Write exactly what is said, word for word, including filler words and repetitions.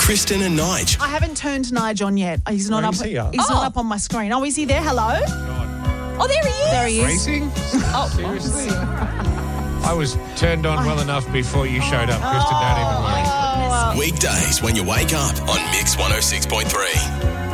Kristen and Nige. I haven't turned Nige on yet. He's not Where up. is he at? He's Oh. not up on my screen. Oh, is he there? Hello. Oh, there he is. There he is. Racing? Oh, Seriously? I was turned on well enough before you showed up, Kristen. Don't even worry. oh, Weekdays when you wake up on Mix one oh six point three.